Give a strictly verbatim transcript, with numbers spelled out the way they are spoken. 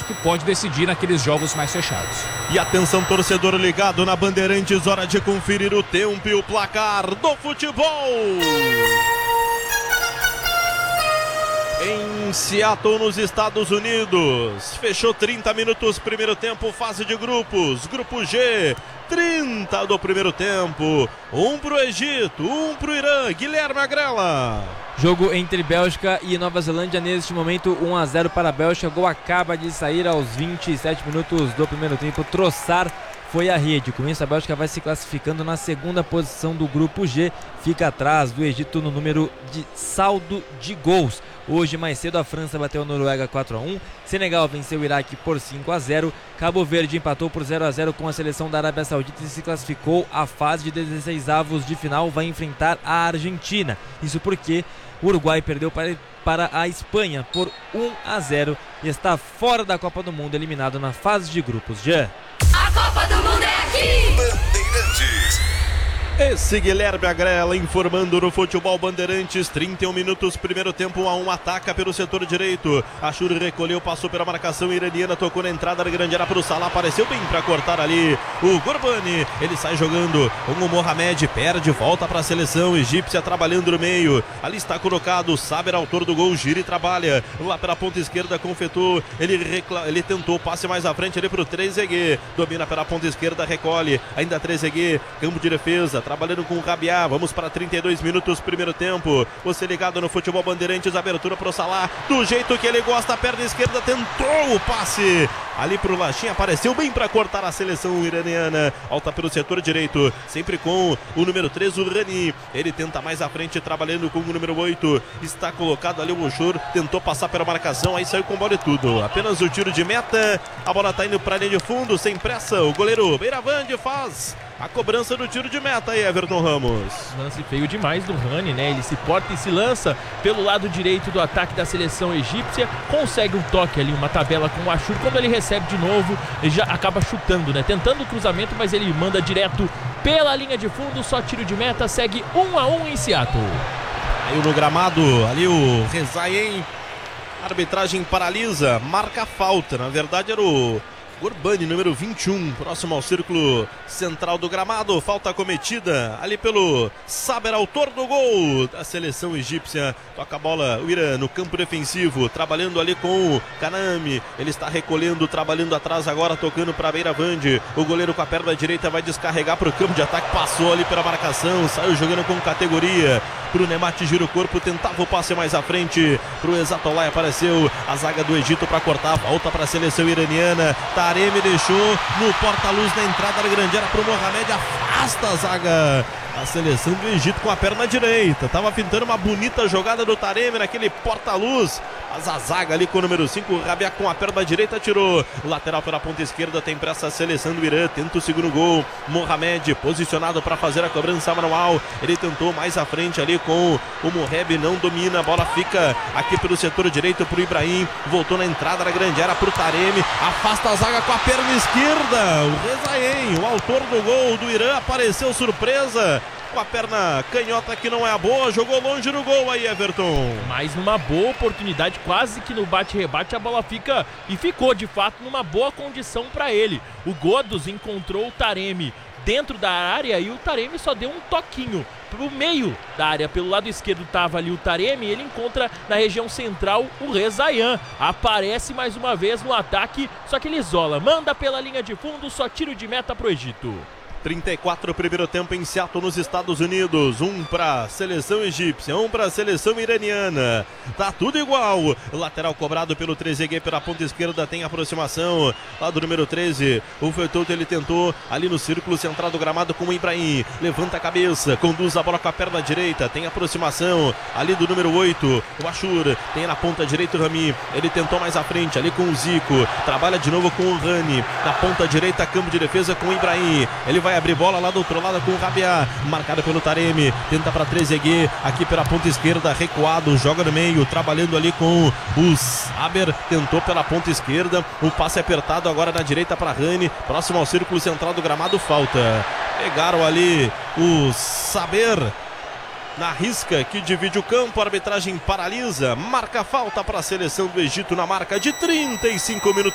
que pode decidir naqueles jogos mais fechados. E atenção, torcedor ligado na Bandeirantes, hora de conferir o tempo e o placar do futebol. Em Seattle, nos Estados Unidos, fechou trinta minutos, primeiro tempo, fase de grupos, grupo G, trinta do primeiro tempo, um pro Egito, um pro Irã, Guilherme Agrela. Jogo entre Bélgica e Nova Zelândia, neste momento um a zero para a Bélgica, o gol acaba de sair aos vinte e sete minutos do primeiro tempo, Trossard foi a rede. Com isso, a Bélgica vai se classificando na segunda posição do grupo G, fica atrás do Egito no número de saldo de gols. Hoje, mais cedo, a França bateu a Noruega quatro a um, Senegal venceu o Iraque por cinco a zero, Cabo Verde empatou por zero a zero com a seleção da Arábia Saudita e se classificou à fase de dezesseis avos de final, vai enfrentar a Argentina. Isso porque o Uruguai perdeu para, para a Espanha por um a zero e está fora da Copa do Mundo, eliminado na fase de grupos. Já. A Copa do Mundo é aqui! Bandeirantes. Esse Guilherme Agrela informando no futebol Bandeirantes, trinta e um minutos, primeiro tempo, um a um, ataca pelo setor direito. Ashur recolheu, passou pela marcação iraniana, tocou na entrada da grande área para o Salah, apareceu bem para cortar ali o Gorbani. Ele sai jogando com o Mohamed, perde, volta para a seleção egípcia, trabalhando no meio. Ali está colocado o Saber, autor do gol, gira e trabalha lá pela ponta esquerda com o Fetou. Ele, recla... ele tentou, passe mais à frente ali para o Trezeguet, domina pela ponta esquerda, recolhe, ainda Trezeguet, campo de defesa, trabalhando com o Rabiá. Vamos para trinta e dois minutos, primeiro tempo. Você ligado no futebol Bandeirantes, abertura para o Salah, do jeito que ele gosta, a perna esquerda, tentou o passe ali para o Lachin, apareceu bem para cortar a seleção iraniana. Alta pelo setor direito, sempre com o número três, o Rani. Ele tenta mais à frente, trabalhando com o número oito. Está colocado ali o Mochur, tentou passar pela marcação, aí saiu com bola e tudo. Apenas o tiro de meta, a bola está indo para a linha de fundo, sem pressa. O goleiro Beiravande faz a cobrança do tiro de meta aí, Everton Ramos. Lance feio demais do Rani, né? Ele se porta e se lança pelo lado direito do ataque da seleção egípcia, consegue um toque ali, uma tabela com o Ashur. Quando ele recebe de novo, ele já acaba chutando, né? Tentando o cruzamento, mas ele manda direto pela linha de fundo, só tiro de meta, segue um a um em Seattle. Aí no gramado, ali o Rezaien, arbitragem paralisa, marca a falta, na verdade era o Gorbani, número vinte e um, próximo ao círculo central do gramado. Falta cometida ali pelo Saber, autor do gol da seleção egípcia. Toca a bola o Irã no campo defensivo, trabalhando ali com o Kanami. Ele está recolhendo, trabalhando atrás agora, tocando para Beiravande. O goleiro com a perna direita vai descarregar para o campo de ataque. Passou ali pela marcação, saiu jogando com categoria. Para o Nemati, gira o corpo, tentava o passe mais à frente. Para o Exatollah, apareceu a zaga do Egito para cortar. Volta para a seleção iraniana. Taremi deixou no porta-luz na entrada da grande área para o Mohamed, afasta a zaga. A seleção do Egito com a perna direita. Tava pintando uma bonita jogada do Taremi naquele porta-luz. Mas a zaga ali com o número cinco, o Rabiá com a perna direita tirou. Lateral pela ponta esquerda, tem pressa a seleção do Irã. Tenta o segundo gol. Mohamed posicionado para fazer a cobrança manual. Ele tentou mais à frente ali com o Moheb, não domina. A bola fica aqui pelo setor direito para o Ibrahim. Voltou na entrada da grande área para o Taremi. Afasta a zaga com a perna esquerda. O Rezaien, o autor do gol do Irã, apareceu surpresa. Com a perna canhota que não é a boa, jogou longe no gol aí, Everton. Mais numa boa oportunidade, quase que no bate-rebate a bola fica e ficou de fato numa boa condição para ele. O Godos encontrou o Taremi dentro da área e o Taremi só deu um toquinho pro meio da área. Pelo lado esquerdo estava ali o Taremi, ele encontra na região central o Rezaien. Aparece mais uma vez no ataque, só que ele isola, manda pela linha de fundo, só tiro de meta pro Egito. trinta e quatro, primeiro tempo em Seattle, nos Estados Unidos. Um para a seleção egípcia, um para a seleção iraniana. Tá tudo igual. Lateral cobrado pelo Trezeguet pela ponta esquerda, tem aproximação lá do número treze. O Fetou, ele tentou ali no círculo central do gramado com o Ibrahim. Levanta a cabeça, conduz a bola com a perna direita, tem aproximação ali do número oito. O Ashur tem na ponta direita o Rami. Ele tentou mais à frente ali com o Zico. Trabalha de novo com o Rani. Na ponta direita, campo de defesa com o Ibrahim. Ele vai abrir bola lá do outro lado com o Rabiá, marcado pelo Taremi, tenta para Trezeguet, aqui pela ponta esquerda, recuado, joga no meio, trabalhando ali com o Saber, tentou pela ponta esquerda, o passe apertado agora na direita para Rani, próximo ao círculo central do gramado, falta. Pegaram ali o Saber na risca que divide o campo, a arbitragem paralisa, marca falta para a seleção do Egito na marca de trinta e cinco minutos.